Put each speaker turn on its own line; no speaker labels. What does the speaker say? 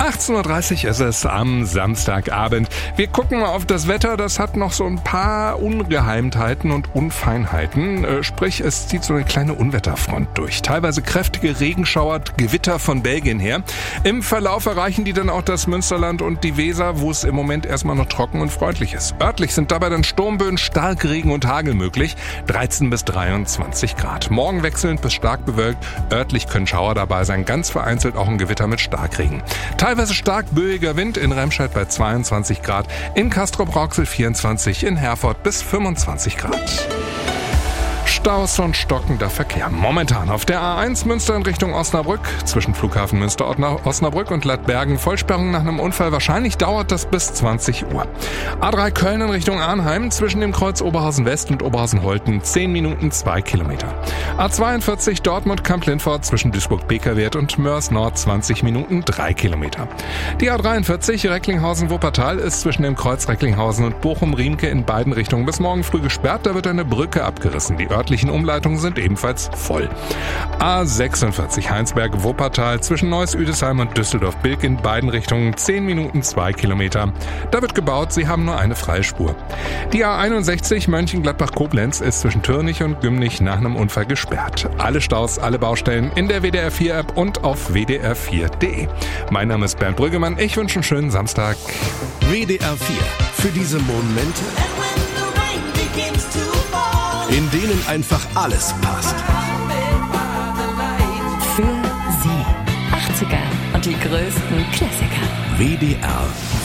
18.30 Uhr ist es am Samstagabend. Wir gucken mal auf das Wetter. Das hat noch so ein paar Ungeheimtheiten und Unfeinheiten. Sprich, es zieht so eine kleine Unwetterfront durch. Teilweise kräftige Regenschauer, Gewitter von Belgien her. Im Verlauf erreichen die dann auch das Münsterland und die Weser, wo es im Moment erstmal noch trocken und freundlich ist. Örtlich sind dabei dann Sturmböen, Starkregen und Hagel möglich. 13 bis 23 Grad. Morgen wechselnd bis stark bewölkt. Örtlich können Schauer dabei sein. Ganz vereinzelt auch ein Gewitter mit Starkregen. Teilweise stark böiger Wind, in Remscheid bei 22 Grad, in Castrop-Rauxel 24, in Herford bis 25 Grad. Staus und stockender Verkehr. Momentan auf der A1 Münster in Richtung Osnabrück, zwischen Flughafen Münster-Osnabrück und Lattbergen. Vollsperrung nach einem Unfall. Wahrscheinlich dauert das bis 20 Uhr. A3 Köln in Richtung Arnheim, zwischen dem Kreuz Oberhausen West und Oberhausen-Holten. 10 Minuten, 2 Kilometer. A42 Dortmund-Kamp-Lindfort, zwischen Duisburg-Bekerwerth und Mörs Nord. 20 Minuten, 3 Kilometer. Die A43 Recklinghausen-Wuppertal ist zwischen dem Kreuz Recklinghausen und Bochum-Riemke in beiden Richtungen bis morgen früh gesperrt. Da wird eine Brücke abgerissen. Die örtlichen Umleitungen sind ebenfalls voll. A46 Heinsberg-Wuppertal zwischen Neuss-Üdesheim und Düsseldorf-Bilk in beiden Richtungen 10 Minuten 2 Kilometer. Da wird gebaut, sie haben nur eine freie Spur. Die A61 Mönchengladbach-Koblenz ist zwischen Türnich und Gümnich nach einem Unfall gesperrt. Alle Staus, alle Baustellen in der WDR4-App und auf wdr4.de. Mein Name ist Bernd Brüggemann, ich wünsche einen schönen Samstag.
WDR 4. Für diese Momente, in denen einfach alles passt.
Für Sie. 80er und die größten Klassiker.
WDR